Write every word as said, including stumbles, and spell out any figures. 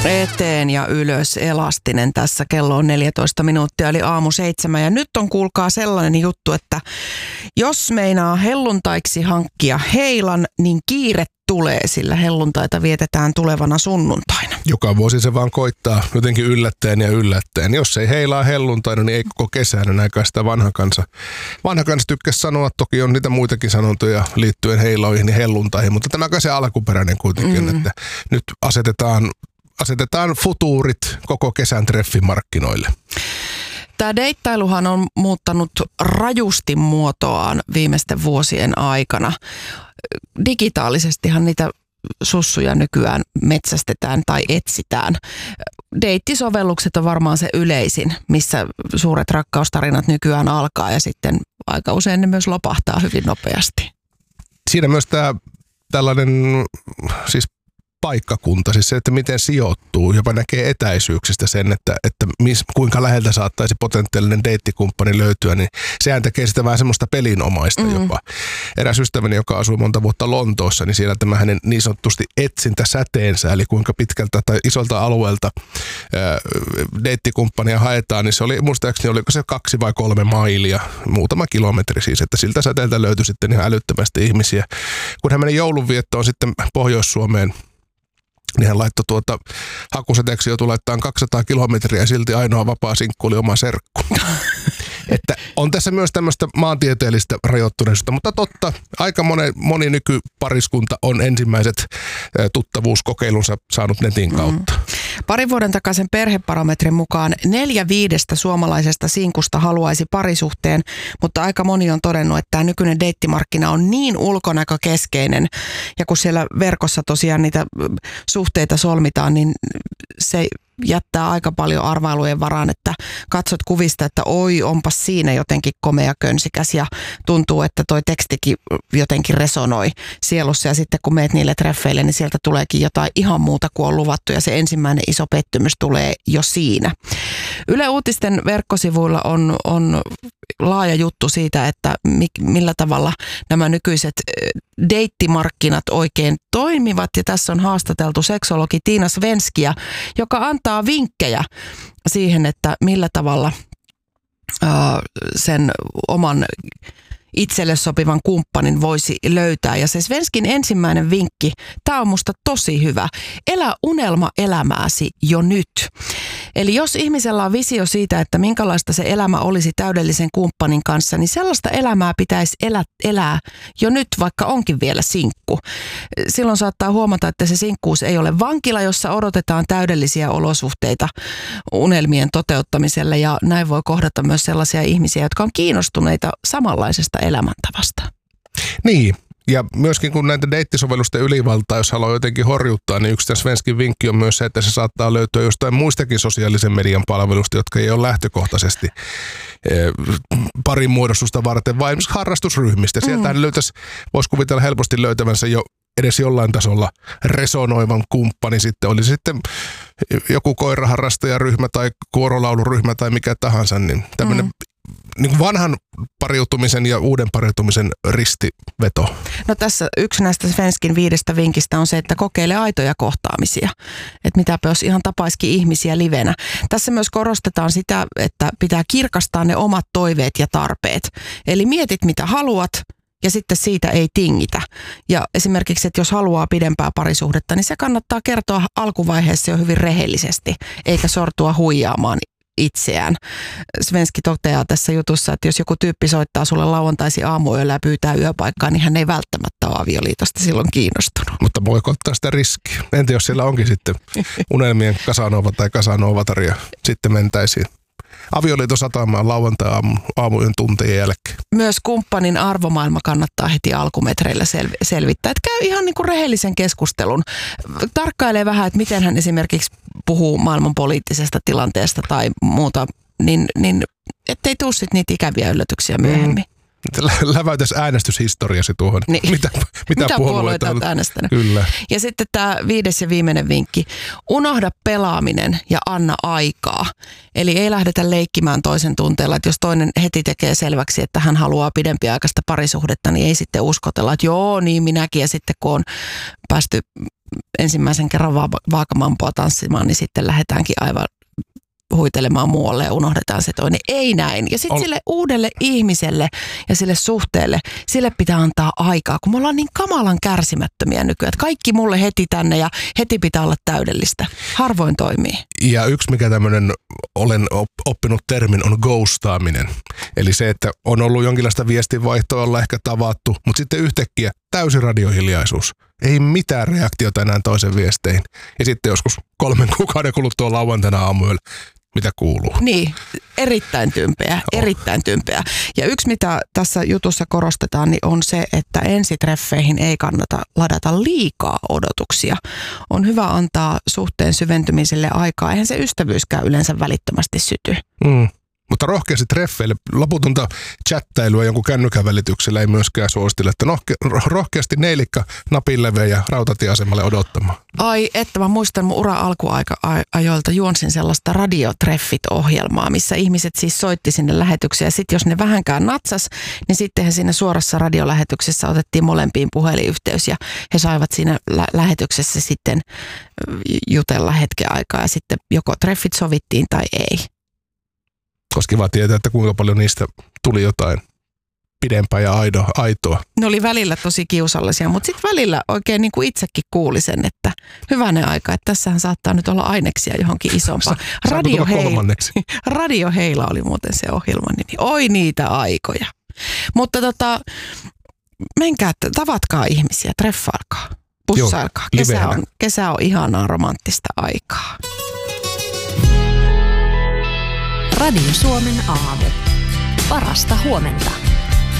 Eteen ja ylös elastinen tässä. Kello on neljätoista minuuttia eli aamu seitsemän. Ja nyt on kuulkaa sellainen juttu, että jos meinaa helluntaiksi hankkia heilan, niin kiire tulee, sillä helluntaita vietetään tulevana sunnuntaina. Joka vuosi se vaan koittaa jotenkin yllättäen ja yllättäen. Jos ei heilaa helluntaina, niin ei koko kesänä näkään sitä vanha kansa. Vanha kansa tykkäsi sanoa, toki on niitä muitakin sanontoja liittyen heiloihin ja helluntaihin, mutta tämäkään se alkuperäinen kuitenkin, mm. että nyt asetetaan, asetetaan futuurit koko kesän treffimarkkinoille. Tämä deittailuhan on muuttanut rajusti muotoaan viimeisten vuosien aikana. Digitaalisestihan niitä sussuja nykyään metsästetään tai etsitään. Deittisovellukset on varmaan se yleisin, missä suuret rakkaustarinat nykyään alkaa ja sitten aika usein ne myös lopahtaa hyvin nopeasti. Siinä myös tämä tällainen siis paikkakunta, siis se, että miten sijoittuu, jopa näkee etäisyyksistä sen, että, että mis, kuinka läheltä saattaisi potentiaalinen deittikumppani löytyä, niin sehän tekee sitä vähän semmoista pelinomaista mm. jopa. Eräs ystäväni, joka asui monta vuotta Lontoossa, niin siellä tämä hänen niin sanotusti etsintäsäteensä, eli kuinka pitkältä tai isolta alueelta ää, deittikumppania haetaan, niin se oli muistaakseni, oliko se kaksi vai kolme mailia, muutama kilometri siis, että siltä säteeltä löytyi sitten ihan älyttömästi ihmisiä. Kun hän meni joulunviettoon sitten Pohjois-Suomeen, niin hän laittoi tuota hakuseteeksi jo laittaa kaksisataa kilometriä ja silti ainoa vapaa sinkku oli oma serkku. Että on tässä myös tämmöistä maantieteellistä rajoittuneisuutta, mutta totta, aika moni, moni nykypariskunta on ensimmäiset tuttavuuskokeilunsa saanut netin kautta. Mm. Parin vuoden takaisen perhebarometrin mukaan neljä viidestä suomalaisesta sinkusta haluaisi parisuhteen, mutta aika moni on todennut, että tämä nykyinen deittimarkkina on niin ulkonäkökeskeinen ja kun siellä verkossa tosiaan niitä suhteita solmitaan, niin se jättää aika paljon arvailujen varaan, että katsot kuvista, että oi, onpas siinä jotenkin komea könsikäs ja tuntuu, että toi tekstikin jotenkin resonoi sielussa ja sitten kun meet niille treffeille, niin sieltä tuleekin jotain ihan muuta kuin on luvattu ja se ensimmäinen iso pettymys tulee jo siinä. Yle Uutisten verkkosivuilla on, on laaja juttu siitä, että mi, millä tavalla nämä nykyiset deittimarkkinat oikein toimivat ja tässä on haastateltu seksologi Tiina Svenskiä, joka antaa vinkkejä siihen, että millä tavalla uh, sen oman itselle sopivan kumppanin voisi löytää. Ja se Svenskin ensimmäinen vinkki, tämä on musta tosi hyvä. Elä unelma elämääsi jo nyt. Eli jos ihmisellä on visio siitä, että minkälaista se elämä olisi täydellisen kumppanin kanssa, niin sellaista elämää pitäisi elää, elää jo nyt, vaikka onkin vielä sinkku. Silloin saattaa huomata, että se sinkkuus ei ole vankila, jossa odotetaan täydellisiä olosuhteita unelmien toteuttamiselle. Ja näin voi kohdata myös sellaisia ihmisiä, jotka on kiinnostuneita samanlaisesta elämäntavasta. Niin. Ja myöskin kun näitä deittisovellusten ylivaltaa, jos haluaa jotenkin horjuttaa, niin yksi tämän Svenskin vinkki on myös se, että se saattaa löytyä jostain muistakin sosiaalisen median palvelusta, jotka ei ole lähtökohtaisesti parin muodostusta varten, vaan esimerkiksi harrastusryhmistä. Sieltähän mm. löytäisi, voisi kuvitella helposti löytävänsä jo edes jollain tasolla resonoivan kumppani sitten. Oli sitten joku koiraharrastajaryhmä tai kuorolauluryhmä tai mikä tahansa, niin tämmöinen mm. niin vanhan pariutumisen ja uuden pariutumisen ristiveto. No tässä yksi näistä Svenskin viidestä vinkistä on se, että kokeile aitoja kohtaamisia. Että mitäpä jos ihan tapaisikin ihmisiä livenä. Tässä myös korostetaan sitä, että pitää kirkastaa ne omat toiveet ja tarpeet. Eli mietit mitä haluat ja sitten siitä ei tingitä. Ja esimerkiksi, että jos haluaa pidempää parisuhdetta, niin se kannattaa kertoa alkuvaiheessa jo hyvin rehellisesti, eikä sortua huijaamaan itseään. Svenski toteaa tässä jutussa, että jos joku tyyppi soittaa sulle lauantaisi aamuyöllä ja pyytää yöpaikkaa, niin hän ei välttämättä ole avioliitosta silloin kiinnostunut. Mutta voiko ottaa sitä riskiä? Entä jos siellä onkin sitten unelmien Casanova tai Casanovatar ja sitten mentäisiin avioliiton satamaan lauantai-aamuyön tuntien jälkeen. Myös kumppanin arvomaailma kannattaa heti alkumetreillä sel- selvittää. Että käy ihan niin kuin rehellisen keskustelun. Tarkkailee vähän, että miten hän esimerkiksi puhuu maailman poliittisesta tilanteesta tai muuta, niin, niin ettei tule sitten niitä ikäviä yllätyksiä myöhemmin. Mm. Läväytäisi äänestyshistoriasi tuohon. Niin. Mitä, mitä, mitä puolueita olet äänestänyt? Kyllä. Ja sitten tämä viides ja viimeinen vinkki. Unohda pelaaminen ja anna aikaa. Eli ei lähdetä leikkimään toisen tunteella, että jos toinen heti tekee selväksi, että hän haluaa pidempiaikaista parisuhdetta, niin ei sitten uskotella, että joo, niin minäkin. Ja sitten kun on päästy ensimmäisen kerran va- vaakamampoa tanssimaan, niin sitten lähdetäänkin aivan huitelemaan muualle ja unohdetaan se toinen. Ei näin. Ja sitten sille uudelle ihmiselle ja sille suhteelle, sille pitää antaa aikaa, kun me ollaan niin kamalan kärsimättömiä nykyään. Että kaikki mulle heti tänne ja heti pitää olla täydellistä. Harvoin toimii. Ja yksi, mikä tämmöinen olen oppinut termin, on ghostaaminen. Eli se, että on ollut jonkinlaista viestinvaihtoa, ollaan ehkä tavattu, mutta sitten yhtäkkiä täysin radiohiljaisuus. Ei mitään reaktiota enää toisen viesteihin. Ja sitten joskus kolmen kuukauden kuluttua lauantaina aamuyöllä, mitä kuuluu. Niin, erittäin tympeä, oh. erittäin tympeä. Ja yksi, mitä tässä jutussa korostetaan, niin on se, että ensitreffeihin ei kannata ladata liikaa odotuksia. On hyvä antaa suhteen syventymiselle aikaa. Eihän se ystävyyskään yleensä välittömästi syty. Mm. Mutta rohkeasti treffeille, loputonta chattailua jonkun kännykän välityksellä ei myöskään suositella, että nohke- rohkeasti neilikka napinleveä ja rautatieasemalle odottamaan. Ai, että mä muistan mun ura alkuajoilta juonsin sellaista radiotreffit-ohjelmaa, missä ihmiset siis soitti sinne lähetykseen. Ja sitten jos ne vähänkään natsas, niin sittenhän siinä suorassa radiolähetyksessä otettiin molempiin puhelinyhteys ja he saivat siinä lä- lähetyksessä sitten jutella hetken aikaa ja sitten joko treffit sovittiin tai ei. Koska kiva tietää, että kuinka paljon niistä tuli jotain pidempää ja aido, aitoa. Ne oli välillä tosi kiusallisia, mutta sitten välillä oikein niin kuin itsekin kuuli sen, että hyvänen aika, että tässähän saattaa nyt olla aineksia johonkin isompaan. Radio, Heila, Radio Heila oli muuten se ohjelman nimi. Oi niitä aikoja. Mutta tota, menkää, tavatkaa ihmisiä, treffailkaa, pussailkaa. Kesä on, kesä on ihanaa romanttista aikaa. Radio Suomen aamu. Parasta huomenta.